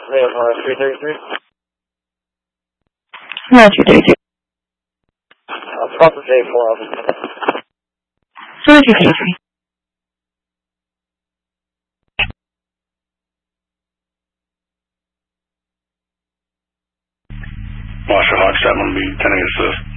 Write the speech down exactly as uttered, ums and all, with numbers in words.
Native one three thirty-three. Roger, thirty-three. Uh, process J four, I'll be coming. Roger, thirty-three. Marshall Hawk, seven, will be ten assist.